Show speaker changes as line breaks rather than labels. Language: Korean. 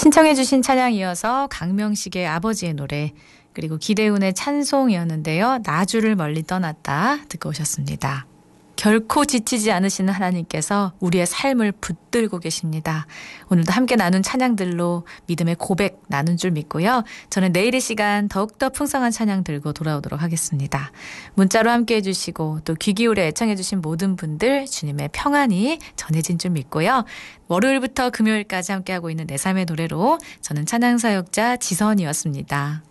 신청해 주신 찬양 이어서 강명식의 아버지의 노래 그리고 기대훈의 찬송이었는데요. 나주를 멀리 떠났다 듣고 오셨습니다. 결코 지치지 않으시는 하나님께서 우리의 삶을 붙들고 계십니다. 오늘도 함께 나눈 찬양들로 믿음의 고백 나눈 줄 믿고요. 저는 내일 이 시간 더욱더 풍성한 찬양 들고 돌아오도록 하겠습니다. 문자로 함께 해주시고 또 귀 기울여 애청해주신 모든 분들 주님의 평안이 전해진 줄 믿고요. 월요일부터 금요일까지 함께하고 있는 내 삶의 노래로 저는 찬양사역자 지선이었습니다.